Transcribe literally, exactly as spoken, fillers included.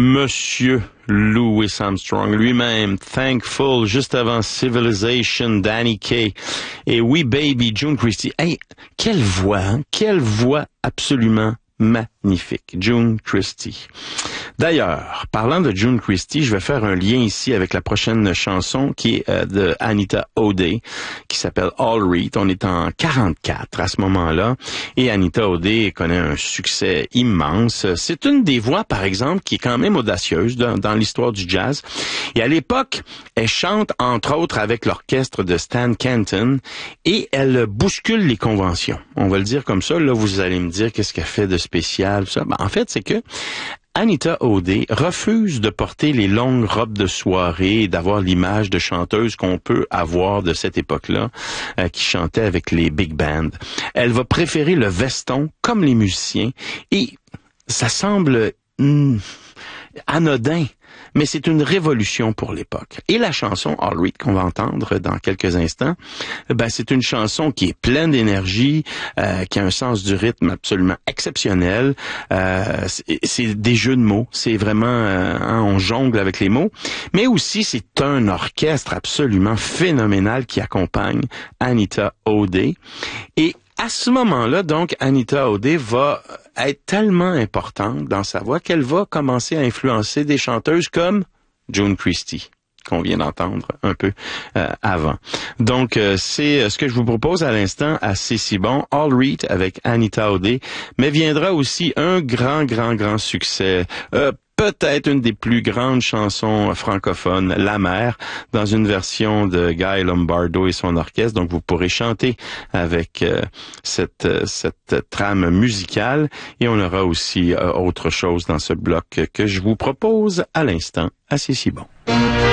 Monsieur Louis Armstrong lui-même, Thankful, juste avant Civilization, Danny Kaye, et We Baby, June Christy. Hey, quelle voix, hein? Quelle voix absolument magnifique, June Christy. D'ailleurs, parlant de June Christy, je vais faire un lien ici avec la prochaine chanson qui est euh, de Anita O'Day, qui s'appelle All Right. On est en quarante-quatre à ce moment-là, et Anita O'Day connaît un succès immense. C'est une des voix, par exemple, qui est quand même audacieuse dans, dans l'histoire du jazz. Et à l'époque, elle chante, entre autres, avec l'orchestre de Stan Kenton, et elle bouscule les conventions. On va le dire comme ça. Là, vous allez me dire qu'est-ce qu'elle fait de spécial, ça. Ben, en fait, c'est que Anita O'Day refuse de porter les longues robes de soirée et d'avoir l'image de chanteuse qu'on peut avoir de cette époque-là, euh, qui chantait avec les big bands. Elle va préférer le veston comme les musiciens, et ça semble hmm, anodin, mais c'est une révolution pour l'époque. Et la chanson All Right qu'on va entendre dans quelques instants, ben c'est une chanson qui est pleine d'énergie, euh, qui a un sens du rythme absolument exceptionnel. Euh, c'est, c'est des jeux de mots, c'est vraiment, euh, hein, on jongle avec les mots, mais aussi c'est un orchestre absolument phénoménal qui accompagne Anita O'Day. Et à ce moment-là, donc, Anita O'Day va être tellement importante dans sa voix qu'elle va commencer à influencer des chanteuses comme June Christy, qu'on vient d'entendre un peu euh, avant. Donc, euh, c'est euh, ce que je vous propose à l'instant, assez si bon, All Right avec Anita O'Day, mais viendra aussi un grand, grand, grand succès, euh, peut-être une des plus grandes chansons francophones, La Mer, dans une version de Guy Lombardo et son orchestre. Donc, vous pourrez chanter avec euh, cette, euh, cette trame musicale. Et on aura aussi euh, autre chose dans ce bloc que je vous propose à l'instant. Assez si bon.